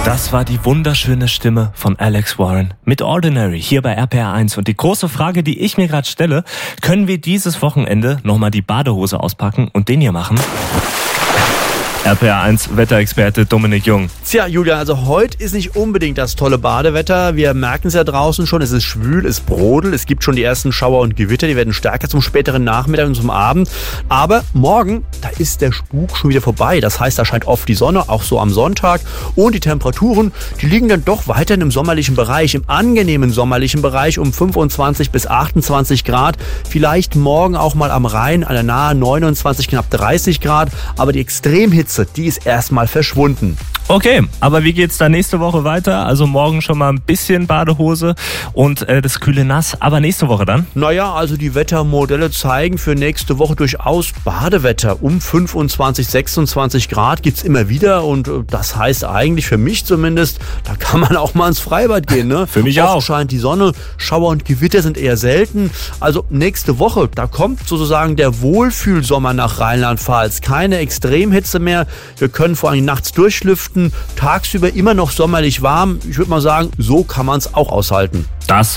Das war die wunderschöne Stimme von Alex Warren mit Ordinary hier bei RPR1. Und die große Frage, die ich mir gerade stelle, können wir dieses Wochenende nochmal die Badehose auspacken und den hier machen? RPR1 Wetterexperte Dominik Jung. Tja, Julian, also heute ist nicht unbedingt das tolle Badewetter. Wir merken es ja draußen schon, es ist schwül, es brodelt, es gibt schon die ersten Schauer und Gewitter, die werden stärker zum späteren Nachmittag und zum Abend. Aber morgen, da ist der Spuk schon wieder vorbei. Das heißt, da scheint oft die Sonne, auch so am Sonntag. Und die Temperaturen, die liegen dann doch weiterhin im sommerlichen Bereich, im angenehmen sommerlichen Bereich um 25 bis 28 Grad. Vielleicht morgen auch mal am Rhein, an der Nahe 29, knapp 30 Grad. Aber die Extremhitze, die ist erstmal verschwunden. Okay, aber wie geht's da nächste Woche weiter? Also morgen schon mal ein bisschen Badehose und das kühle Nass, aber nächste Woche dann? Naja, also die Wettermodelle zeigen für nächste Woche durchaus Badewetter. Um 25, 26 Grad gibt's immer wieder und das heißt eigentlich für mich zumindest, da kann man auch mal ins Freibad gehen, ne? Für mich Oft auch. scheint die Sonne, Schauer und Gewitter sind eher selten. Also nächste Woche, da kommt sozusagen der Wohlfühlsommer nach Rheinland-Pfalz. Keine Extremhitze mehr. Wir können vor allem nachts durchlüften. Tagsüber immer noch sommerlich warm. Ich würde mal sagen, so kann man es auch aushalten. Das